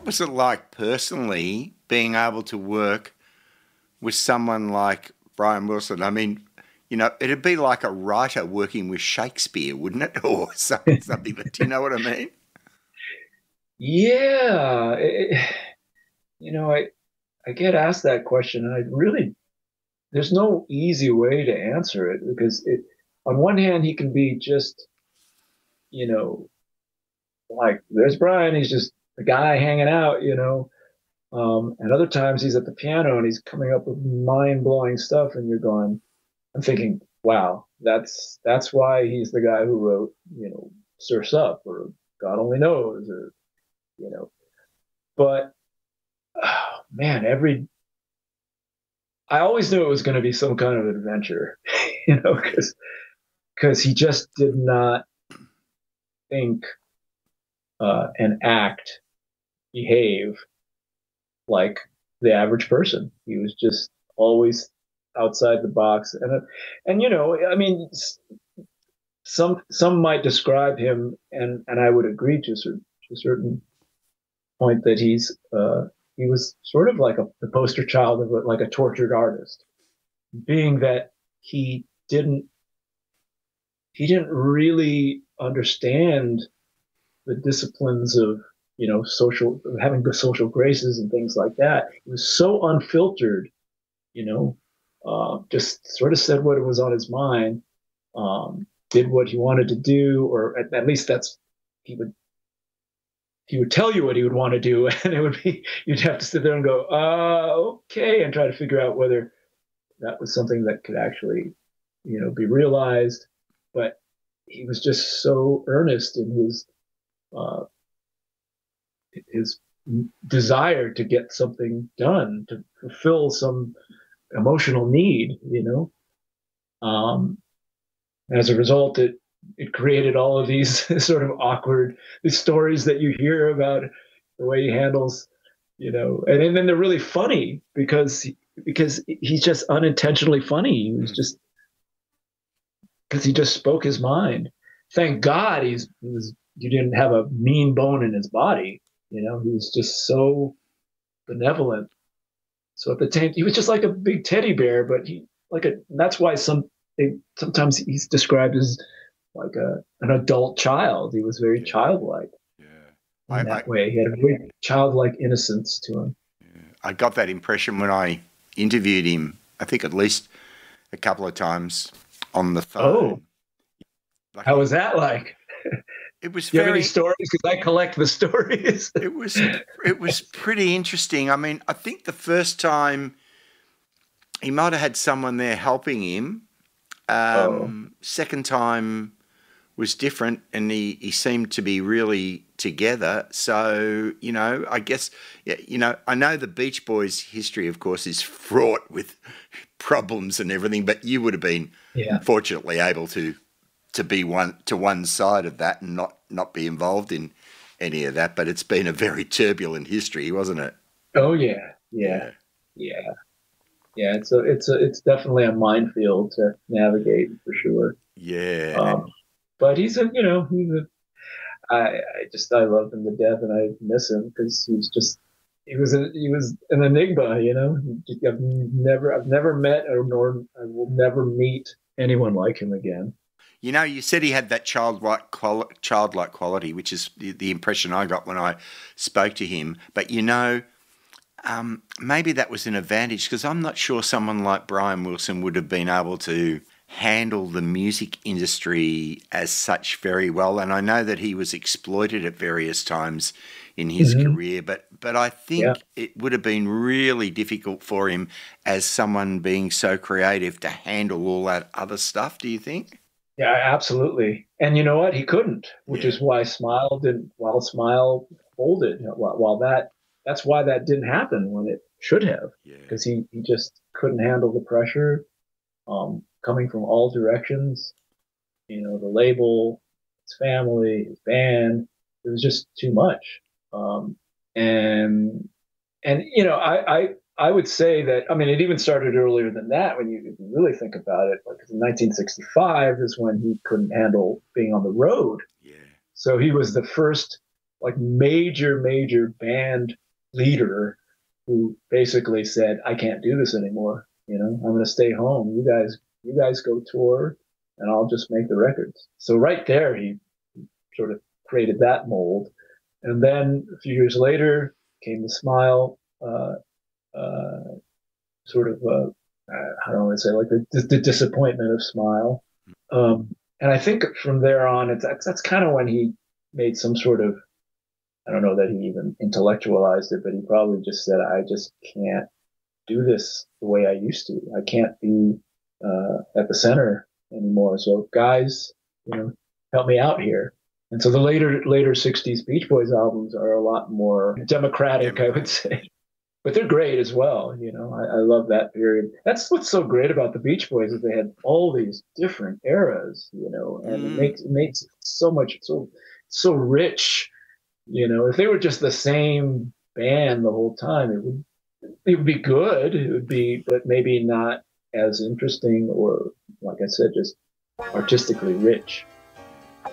what was it like personally being able to work with someone like Brian Wilson? I mean, it'd be like a writer working with Shakespeare, wouldn't it? Or something. But do you know what I mean? Yeah, you know, I get asked that question, and I really there's no easy way to answer it because on one hand he can be just you know like there's Brian, he's just a guy hanging out, and other times he's at the piano and he's coming up with mind blowing stuff, and I'm thinking, wow, that's why he's the guy who wrote Surf's Up or God Only Knows or you know, but oh, man, every I always knew it was going to be some kind of adventure, Yeah. because he just did not think and act, behave like the average person. He was just always outside the box, and I mean, some might describe him, and I would agree to a certain point that he was sort of like the poster child of like a tortured artist, being that he didn't he didn't really understand the disciplines of social having good social graces and things like that. It was so unfiltered, you know, just sort of said what was on his mind, did what he wanted to do, or at least that's he would he would tell you what he would want to do, and it would be you'd have to sit there and go, okay, and try to figure out whether that was something that could actually, be realized. But he was just so earnest in uh, his desire to get something done to fulfill some emotional need. As a result, it created all of these sort of awkward these stories that you hear about the way he handles, and then they're really funny because he's just unintentionally funny. He was Mm. just because he just spoke his mind. Thank God he didn't have a mean bone in his body. He was just so benevolent. So at the time, he was just like a big teddy bear, but that's why sometimes he's described as like an adult child. He was very Yeah. childlike Yeah. in I, that way. He had a very childlike innocence to him. I got that impression when I interviewed him, I think at least a couple of times on the Oh, phone. Like how was that like? it was Do you have any very, stories? Because I collect the stories. it was, it was pretty interesting. I mean, I think the first time he might have had someone there helping him. Oh, Second time was different, and he seemed to be really together. So, I guess, yeah, I know the Beach Boys' history, of course, is fraught with problems and everything, but you would have been yeah. fortunately able to be one side of that and not be involved in any of that. But it's been a very turbulent history, wasn't it? Oh, yeah. Yeah. Yeah, Yeah. Yeah. It's definitely a minefield to navigate for sure. yeah, Um, but I love him to death, and I miss him because he was an enigma. I've never met, or nor I will never meet anyone like him again. You said he had that childlike quality, which is the impression I got when I spoke to him. But maybe that was an advantage because I'm not sure someone like Brian Wilson would have been able to handle the music industry as such very well. And I know that he was exploited at various times in his Mm-hmm. career, but I Yeah, think it would have been really difficult for him as someone being so creative to handle all that other stuff. Do you think? yeah, absolutely. And you know what? He couldn't, which Yeah, is why Smile folded. That's why that didn't happen when it should have, yeah, because he just couldn't handle the pressure, coming from all directions. The label, his family, his band. It was just too much. Um, and I would say that, I mean, it even started earlier than that when if you really think about it. Like in 1965 is when he couldn't handle being on the road. yeah. So he was the first like major band leader who basically said, I can't do this anymore. You know, I'm going to stay home. You guys go tour and I'll just make the records. So right there, he sort of created that mold. And then a few years later came the Smile, sort of, how do I want to say, like the disappointment of Smile. And I think from there on, that's kind of when he made some sort of, I don't know that he even intellectualized it, but he probably just said, I just can't do this the way I used to. I can't be at the center anymore. So guys, you know, help me out here. And so the later 60s Beach Boys albums are a lot more democratic, I would say. But they're great as well. You know, I love that period. That's what's so great about the Beach Boys is they had all these different eras, you know, and it makes it so much so rich. You know, if they were just the same band the whole time, it would be good. It would be, but maybe not as interesting or, like I said, just artistically rich.